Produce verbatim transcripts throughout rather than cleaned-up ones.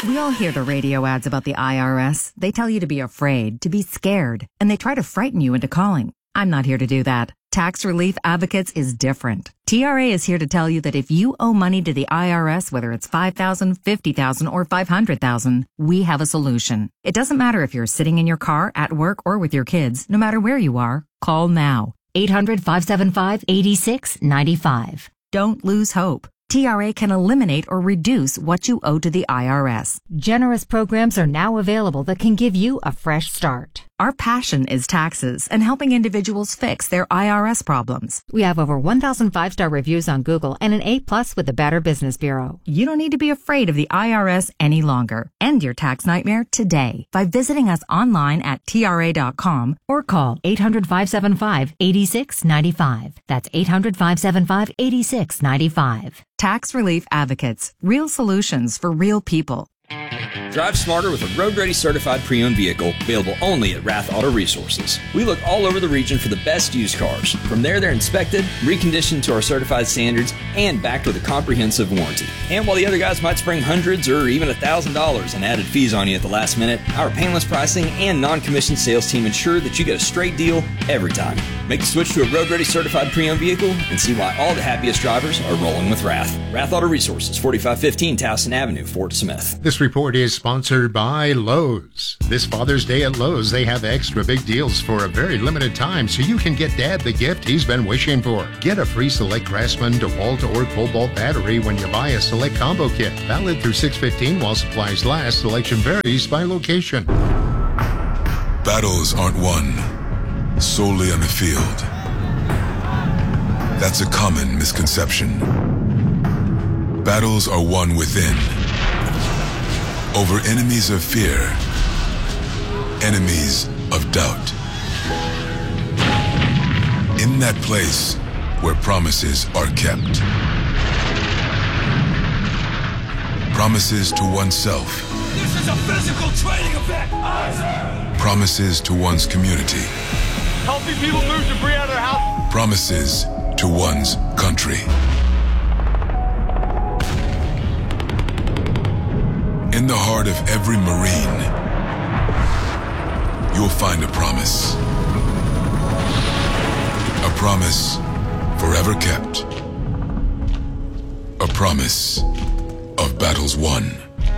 We all hear the radio ads about the I R S. They tell you to be afraid, to be scared, and they try to frighten you into calling. I'm not here to do that. Tax Relief Advocates is different. T R A is here to tell you that if you owe money to the I R S, whether it's five thousand dollars, fifty thousand dollars, or five hundred thousand dollars, we have a solution. It doesn't matter if you're sitting in your car, at work, or with your kids. No matter where you are, call now. eight hundred, five seven five, eight six nine five. Don't lose hope. T R A can eliminate or reduce what you owe to the I R S. Generous programs are now available that can give you a fresh start. Our passion is taxes and helping individuals fix their I R S problems. We have over one thousand five-star reviews on Google and an A plus with the Better Business Bureau. You don't need to be afraid of the I R S any longer. End your tax nightmare today by visiting us online at T R A dot com or call eight hundred, five seven five, eight six nine five. That's eight hundred, five seven five, eight six nine five. Tax Relief Advocates. Real solutions for real people. Drive smarter with a road-ready certified pre-owned vehicle available only at Rath Auto Resources. We look all over the region for the best used cars. From there, they're inspected, reconditioned to our certified standards, and backed with a comprehensive warranty. And while the other guys might spring hundreds or even one thousand dollars in added fees on you at the last minute, our painless pricing and non-commissioned sales team ensure that you get a straight deal every time. Make the switch to a road-ready certified pre-owned vehicle and see why all the happiest drivers are rolling with Rath. Rath Auto Resources, forty-five fifteen Towson Avenue, Fort Smith. This report is sponsored by Lowe's. This Father's Day at Lowe's, they have extra big deals for a very limited time, so you can get Dad the gift he's been wishing for. Get a free Select Craftsman DeWalt or Cobalt battery when you buy a Select Combo Kit. Valid through six fifteen while supplies last. Selection varies by location. Battles aren't won solely on the field. That's a common misconception. Battles are won within. Over enemies of fear, enemies of doubt. In that place where promises are kept. Promises to oneself. This is a physical training event! Promises to one's community. Helping people move debris out of their house. Promises to one's country. In the heart of every Marine, you'll find a promise. A promise forever kept. A promise of battles won.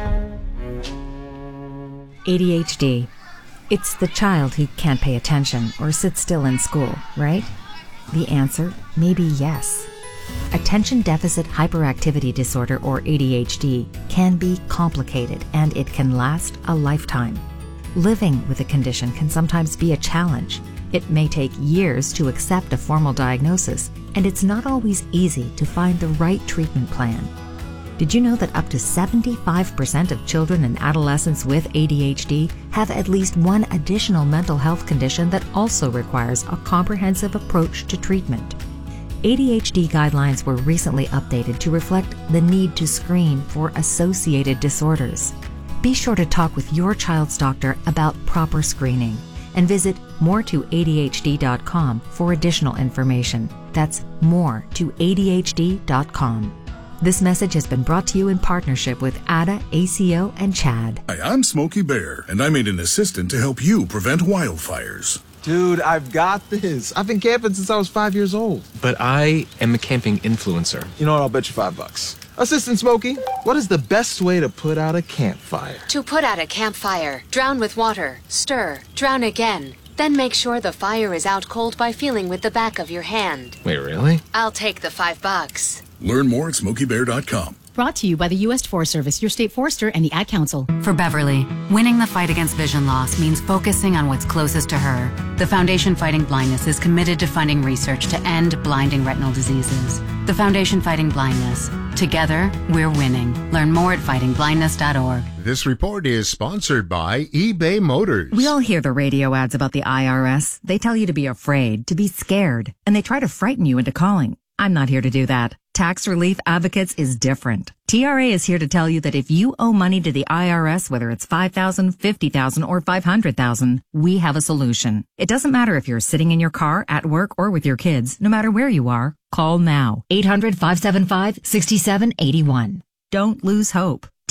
A D H D. It's the child who can't pay attention or sit still in school, right? The answer may be yes. Attention Deficit Hyperactivity Disorder, or A D H D, can be complicated and it can last a lifetime. Living with a condition can sometimes be a challenge. It may take years to accept a formal diagnosis, and it's not always easy to find the right treatment plan. Did you know that up to seventy-five percent of children and adolescents with A D H D have at least one additional mental health condition that also requires a comprehensive approach to treatment? A D H D guidelines were recently updated to reflect the need to screen for associated disorders. Be sure to talk with your child's doctor about proper screening and visit more to A D H D dot com for additional information. That's more to A D H D dot com. This message has been brought to you in partnership with A D A, A C O, and CHAD. Hi, I'm Smokey Bear, and I made an assistant to help you prevent wildfires. Dude, I've got this. I've been camping since I was five years old. But I am a camping influencer. You know what? I'll bet you five bucks. Assistant Smokey, what is the best way to put out a campfire? To put out a campfire, drown with water, stir, drown again. Then make sure the fire is out cold by feeling with the back of your hand. Wait, really? I'll take the five bucks. Learn more at smokey bear dot com. Brought to you by the U S Forest Service, your state forester, and the Ad Council. For Beverly, winning the fight against vision loss means focusing on what's closest to her. The Foundation Fighting Blindness is committed to funding research to end blinding retinal diseases. The Foundation Fighting Blindness. Together, we're winning. Learn more at fighting blindness dot org. This report is sponsored by eBay Motors. We all hear the radio ads about the I R S. They tell you to be afraid, to be scared, and they try to frighten you into calling. I'm not here to do that. Tax Relief Advocates is different. T R A is here to tell you that if you owe money to the I R S, whether it's five thousand dollars, fifty thousand dollars, or five hundred thousand dollars, we have a solution. It doesn't matter if you're sitting in your car, at work, or with your kids. No matter where you are, call now. eight hundred, five seven five, six seven eight one. Don't lose hope.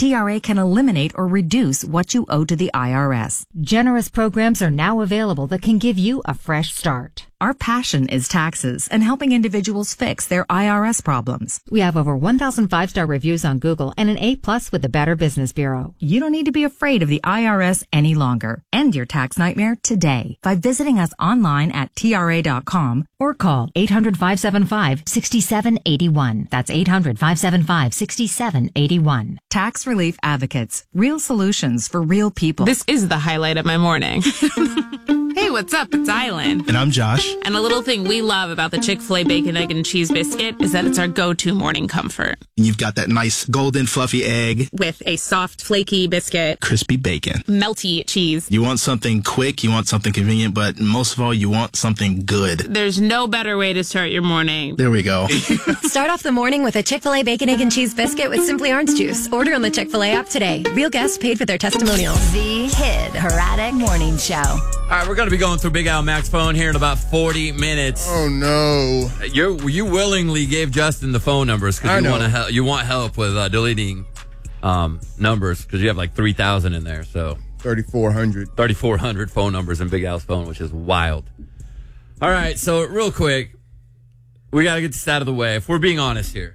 T R A can eliminate or reduce what you owe to the I R S. Generous programs are now available that can give you a fresh start. Our passion is taxes and helping individuals fix their I R S problems. We have over one thousand five-star reviews on Google and an A plus with the Better Business Bureau. You don't need to be afraid of the I R S any longer. End your tax nightmare today by visiting us online at T R A dot com or call eight hundred, five seven five, six seven eight one. That's eight hundred, five seven five, six seven eight one. Tax Relief Advocates. Real solutions for real people. This is the highlight of my morning. Hey, what's up? It's Island. And I'm Josh. And a little thing we love about the Chick-fil-A Bacon, Egg, and Cheese Biscuit is that it's our go-to morning comfort. You've got that nice golden fluffy egg. With a soft, flaky biscuit. Crispy bacon. Melty cheese. You want something quick, you want something convenient, but most of all, you want something good. There's no better way to start your morning. There we go. Start off the morning with a Chick-fil-A Bacon, Egg, and Cheese Biscuit with Simply Orange Juice. Order on the Chick-fil-A app today. Real guests paid for their testimonials. The Kid Haddock Morning Show. All right, we're going to be going through Big Al Mac's phone here in about forty minutes. Oh, no. You you willingly gave Justin the phone numbers because you want to hel- you want help with uh, deleting um, numbers because you have like three thousand in there. So thirty-four hundred. thirty-four hundred phone numbers in Big Al's phone, which is wild. All right, so real quick, we got to get this out of the way. If we're being honest here,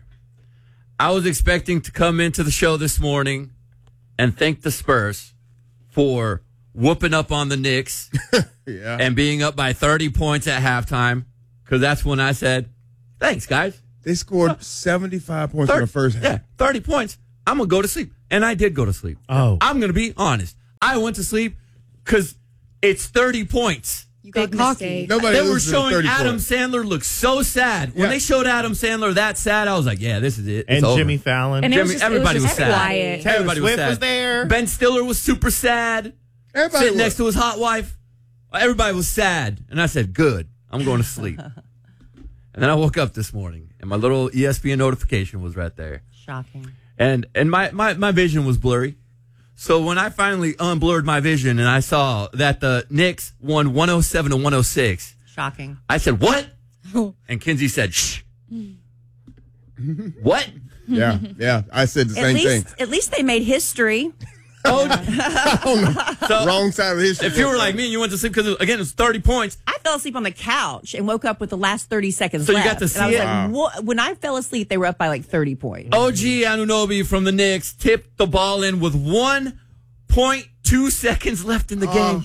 I was expecting to come into the show this morning and thank the Spurs for whooping up on the Knicks yeah. and being up by thirty points at halftime, because that's when I said, thanks, guys. They scored seventy-five points in the first half. Yeah, thirty points. I'm going to go to sleep. And I did go to sleep. Oh. I'm going to be honest. I went to sleep because it's thirty points. You got cocky. Nobody They were loses showing thirty Adam points. Sandler look so sad. When Yeah. they showed Adam Sandler that sad, I was like, yeah, this is it. It's And over. Jimmy Fallon. And it was Jimmy, just, everybody it was, was just sad. quiet. Taylor Everybody was Swift sad. was there. Ben Stiller was super sad. Everybody Sitting was. next to his hot wife. Everybody was sad. And I said, good. I'm going to sleep. And then I woke up this morning, and my little E S P N notification was right there. Shocking. And and my, my, my vision was blurry. So when I finally unblurred my vision and I saw that the Knicks won one oh seven to one oh six, Shocking. I said, what? And Kinsey said, shh. What? Yeah, yeah. I said the At same least, thing. at least they made history. Oh, so Wrong side of history. if you were like me and you went to sleep because, again, it's thirty points. I fell asleep on the couch and woke up with the last thirty seconds So you left. got to and see I was it? like, what? When I fell asleep, they were up by like thirty points. O G Anunoby from the Knicks tipped the ball in with one point two seconds left in the game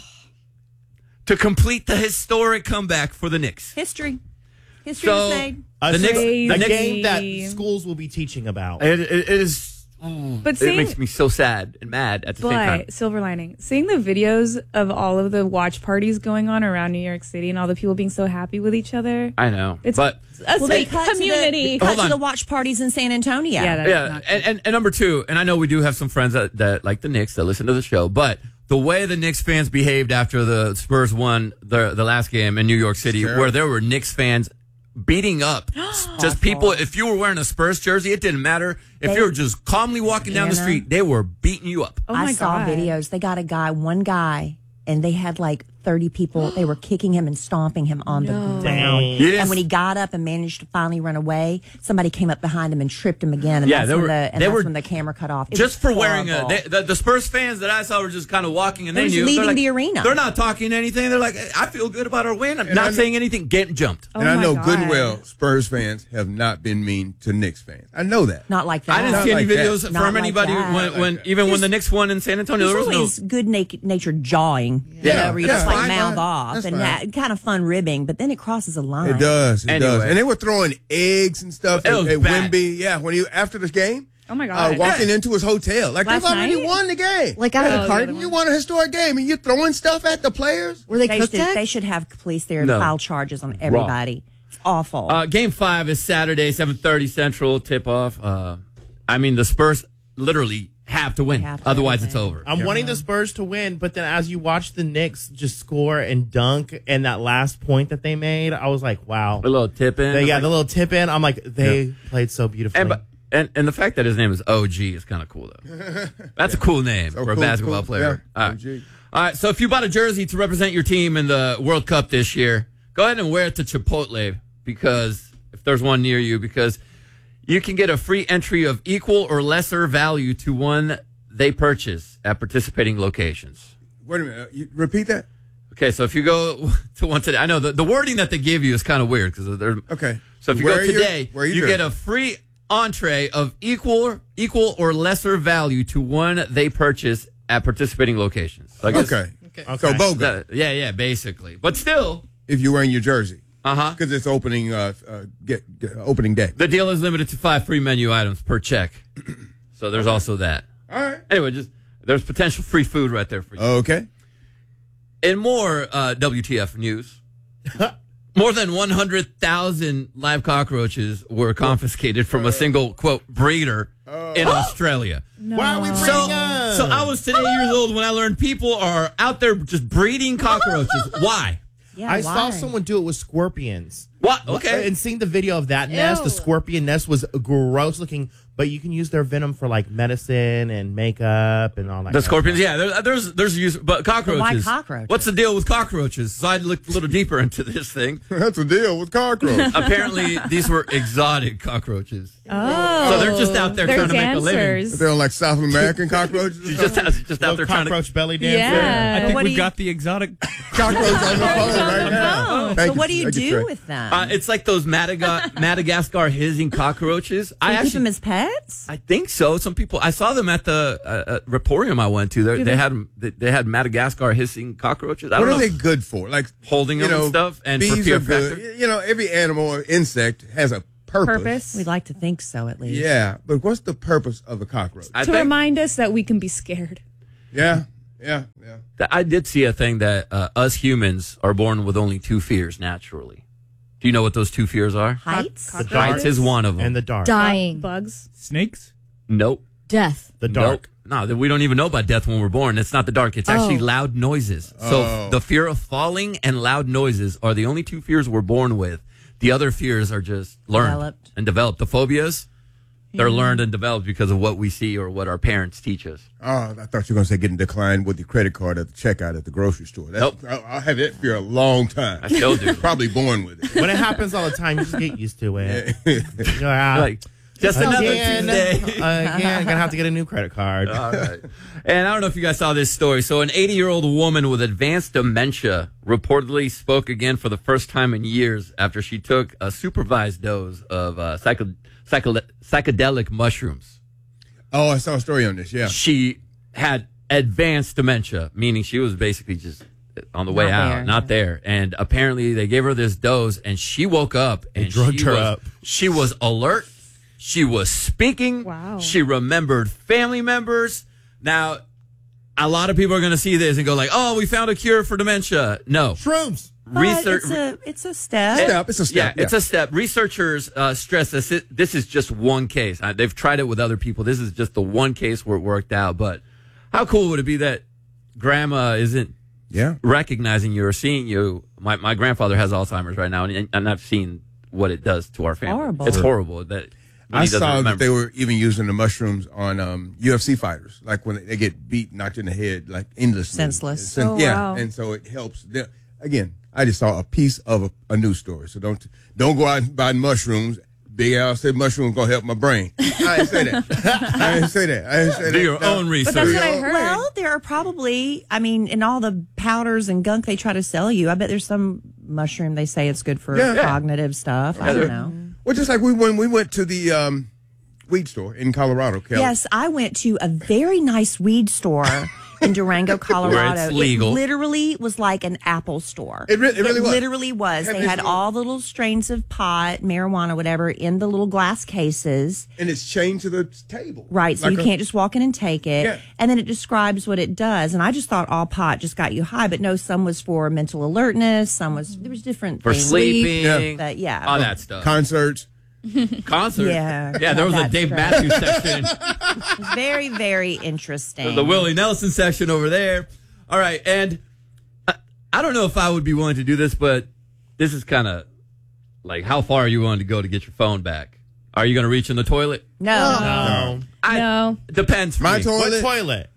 to complete the historic comeback for the Knicks. History. History So, was made. A, The Knicks- a the Knicks- game that schools will be teaching about. It, it, it is. But it seeing, makes me so sad and mad at the same time. but silver lining, seeing the videos of all of the watch parties going on around New York City and all the people being so happy with each other. I know, It's but a Well, they cut community. to the, cut Hold to on. the watch parties in San Antonio. Yeah, that's yeah, not and, and, and number two, and I know we do have some friends that, that like the Knicks that listen to the show, but the way the Knicks fans behaved after the Spurs won the the last game in New York City, where there were Knicks fans beating up just people. If you were wearing a Spurs jersey, it didn't matter. If They- you were just calmly walking down the Anna. street, they were beating you up. Oh I my saw God. videos. They got a guy, one guy, and they had like thirty people. They were kicking him and stomping him on the ground. Yes. And when he got up and managed to finally run away, somebody came up behind him and tripped him again. And Yeah, that's, they when, were- the, and they that's were- when the camera cut off. It Just was for wearing a, horrible. they, the, the Spurs fans that I saw were just kind of walking and They they were knew just They're leaving like- the arena. They're not talking anything. They're like, I feel good about our win. I'm And I not know- saying anything. Getting jumped. and I Oh my know God. good and well Spurs fans have not been mean to Knicks fans. I know that. Not like that. I didn't Not see any like that. videos Not from like anybody that. when, Not when like that. even when the There's- Knicks won in San Antonio. There's There was no. always good na- natured jawing, you Yeah, know, where you yeah, just like fine, mouth fine. off That's and fine. that, kind of fun ribbing, but then it crosses a line. It does. It Anyway. does. And they were throwing eggs and stuff It at, was at bad. Wemby. Yeah, when he after this game. Oh my Uh, God. walking into his hotel. Like, Last they've already night? won the game. Like out of Oh, the carton? You won a historic game and you're throwing stuff at the players? Were they, They cooked should, at? they should have police there to No. file charges on everybody. It's awful. Uh, game five is Saturday, seven thirty Central tip off. Uh, I mean, the Spurs literally have to win. Have to Otherwise, win. it's over. I'm wanting the Spurs to win, but then as you watch the Knicks just score and dunk and that last point that they made, I was like, wow. A little tip in. They, yeah, Like- the little tip in. I'm like, they Yeah. played so beautifully. And, but- and and the fact that his name is O G is kind of cool, though. That's a cool name So for a cool, basketball cool. player. Yeah, All right. O G. All right. So if you bought a jersey to represent your team in the World Cup this year, go ahead and wear it to Chipotle, because if there's one near you, because you can get a free entry of equal or lesser value to one they purchase at participating locations. Wait a minute. Uh, you repeat that? Okay, so if you go to one today, I know the, the wording that they give you is kind of weird because they're okay. So if you Where go are your- today, where are you your- get a free entree of equal equal or lesser value to one they purchase at participating locations. So I guess- Okay. So BOGO. That- yeah, yeah, basically. But still, if you're wearing your jersey. Uh huh. Because it's opening uh, uh get, get opening day. the deal is limited to five free menu items per check. So there's also that. All right. Anyway, just there's potential free food right there for you. Okay. In more uh, W T F news, more than one hundred thousand live cockroaches were confiscated from a single, quote, breeder in Australia. Why are we breeding So, them? so I was today years old when I learned people are out there just breeding cockroaches. Why? Yeah, I why? saw someone do it with scorpions. What? Okay. And seeing the video of that nest, the scorpion nest was gross looking, but you can use their venom for like medicine and makeup and all that. The kind scorpions, of yeah, there, there's there's use, but cockroaches. Why cockroaches? What's the deal with cockroaches? So I looked a little deeper into this thing. That's the deal with cockroaches. Apparently, these were exotic cockroaches. Oh. So they're just out there They're trying to make a living. dancers. They're like South American cockroaches. She's just, just out there trying to. cockroach belly dancer. Yeah. I think what we do you- got the exotic. Cockroach on the phone right now. Oh, Thank so what do you Thank do Trey. with them? Uh, it's like those Madaga- Madagascar hissing cockroaches. I you keep actually, them as pets? I think so. Some people, I saw them at the uh, uh, Reporium I went to. They, they they- had they, they had Madagascar hissing cockroaches. I What don't are know. they good for? Like Holding you them and know, stuff and for bees fear are good. factor? You know, every animal or insect has a purpose. Purpose. We'd like to think so, at least. Yeah, but what's the purpose of a cockroach? I To think- remind us that we can be scared. Yeah, yeah, yeah. That I did see a thing that uh, us humans are born with only two fears naturally. Do you know what those two fears are? Heights? The Heights is one of them. And the dark. Dying. Bugs. Snakes? Nope. Death. The dark. Nope. No, we don't even know about death when we're born. It's not the dark. It's actually Oh. loud noises. So Oh. the fear of falling and loud noises are the only two fears we're born with. The other fears are just learned Developed. and developed. The phobias, they're learned and developed because of what we see or what our parents teach us. Oh, I thought you were going to say getting declined with your credit card at the checkout at the grocery store. That's, Nope. I, I had that fear a long time. I still do. Probably born with it. When it happens all the time, you just get used to it. You're like, ah, Like, just another again, Tuesday. again, gonna have to get a new credit card. All right. And I don't know if you guys saw this story. So, an eighty-year-old woman with advanced dementia reportedly spoke again for the first time in years after she took a supervised dose of uh, psycho- psycho- psychedelic mushrooms. Oh, I saw a story on this, yeah. She had advanced dementia, meaning she was basically just on the way Not out, there. not there. And apparently, they gave her this dose, and she woke up and drugged she her was, up. She was alert. She was speaking. Wow. She remembered family members. Now, a lot of people are going to see this and go like, "Oh, we found a cure for dementia." No, Shrooms. But research. It's a, it's a step. Step. It's a step. Yeah, it's a step. Researchers uh, stress this. This is just one case. Uh, they've tried it with other people. This is just the one case where it worked out. But how cool would it be that grandma isn't Yeah. recognizing you or seeing you? My my grandfather has Alzheimer's right now, and, and I've seen what it does to our family. Horrible. It's horrible that when I he doesn't saw that remember. they were even using the mushrooms on um, U F C fighters, like when they get beat, knocked in the head, like endlessly. Senseless. Sen- Oh, yeah, wow. and so it helps. them. Again, I just saw a piece of a, a news story, so don't don't go out and buy mushrooms. Big Al said mushrooms gonna help my brain. I didn't say that. I didn't say that. I didn't say Do that. your No. own research. But that's what I heard. Well, there are probably, I mean, in all the powders and gunk they try to sell you, I bet there's some mushroom they say it's good for Yeah. cognitive stuff. I don't know. Well, just like we when we went to the um, weed store in Colorado, Kelly. Yes, I went to a very nice weed store in Durango, Colorado. it's legal. It literally was like an Apple store. It re- it really was. literally was. Had They this had little- all the little strains of pot, marijuana, whatever, in the little glass cases. and it's chained to the table. Right, so Like you a- can't just walk in and take it. Yeah. And then it describes what it does. And I just thought all pot just got you high, but no, some was for mental alertness, some was, there was different for things. sleeping, Yeah. But yeah. all that stuff. Concerts. Concerts. Yeah. yeah. There was a That's Dave right. Matthews section. Very, very interesting. The Willie Nelson section over there. All right, and I, I don't know if I would be willing to do this, but this is kind of like, how far are you willing to go to get your phone back? Are you going to reach in the toilet? No. No. I, No. Depends. For My me. toilet. What toilet?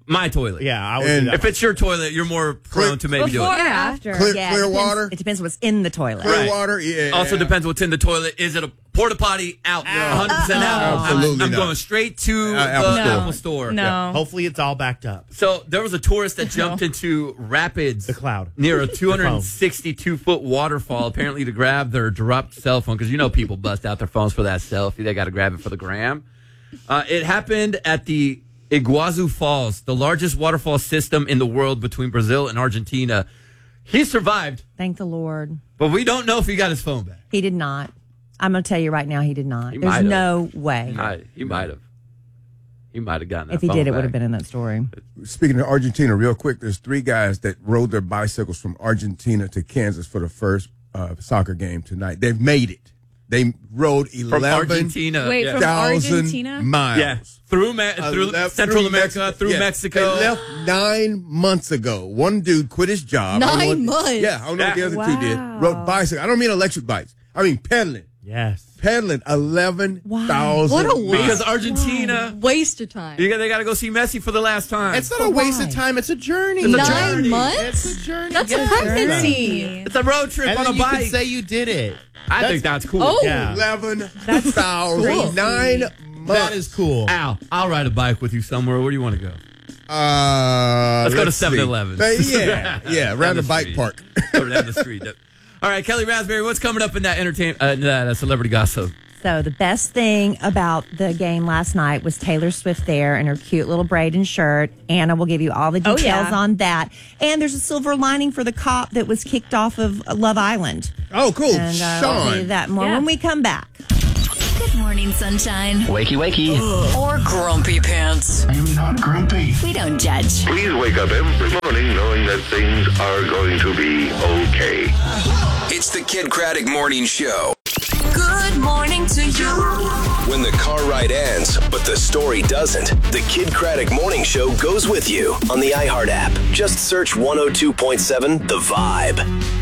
My toilet. Yeah, I would. And- do that. If it's your toilet, you're more prone to maybe do Before it. or after? Clear, Yeah, clear it depends- water. It depends what's in the toilet. Clear Right. water. Yeah. Also depends what's in the toilet. Is it a porta potty? Out. one hundred percent out. Absolutely I'm not. going straight to Uh, the Apple Apple Store. store. No. Hopefully, it's all backed up. So there was a tourist that jumped into rapids, The cloud. near a two hundred sixty-two foot waterfall, apparently to grab their dropped cell phone. Because you know people bust out their phones for that selfie. They got to grab it for the gram. Uh, it happened at the Iguazu Falls, the largest waterfall system in the world between Brazil and Argentina. He survived, Thank the Lord. but we don't know if he got his phone back. He did not. I'm going to tell you right now, he did not. He There's might have. no way. I, he might have. He might have gotten that If he phone did, it back. would have been in that story. Speaking of Argentina, real quick, there's three guys that rode their bicycles from Argentina to Kansas for the first uh, soccer game tonight. They've made it. They rode From eleven Argentina. Wait, yeah. from thousand Argentina? miles. Yeah, through Me- through Uh, left Central through America, Mexico. through Yeah. Mexico. They left nine months ago. One dude quit his job. I don't know Nine what- months? Yeah, I don't know what the other Wow. two did. Rode bicycle. I don't mean electric bikes. I mean pedaling. Yes. Pedaling eleven thousand What a miles. Because Argentina, Waste of time. you got, they got to go see Messi for the last time. It's not a waste of time. It's a journey. It's a Nine journey. months? It's a journey. That's Get a it done. pregnancy. It's a road trip And on then a you bike. could say you did it. I think that's cool. Oh. Yeah. eleven thousand nine months. That is cool. Al, I'll ride a bike with you somewhere. Where do you want to go? Uh, Let's go to see. seven eleven. Yeah, yeah, Down around the the bike street. park. Go down the street. All right, Kelly Raspberry, what's coming up in that entertain uh, in that uh, celebrity gossip? So the best thing about the game last night was Taylor Swift there in her cute little braid shirt. Anna will give you all the Oh, details yeah. on that. And there's a silver lining for the cop that was kicked off of Love Island. Oh, cool. And uh, I'll tell you Sean. that more Yeah. when we come back. Good morning, sunshine. Wakey, wakey. Or grumpy pants. I am not grumpy. We don't judge. Please wake up every morning knowing that things are going to be okay. It's the Kid Craddock Morning Show. Good morning to you. When the car ride ends, but the story doesn't, the Kid Craddock Morning Show goes with you on the iHeart app. Just search one oh two point seven The Vibe.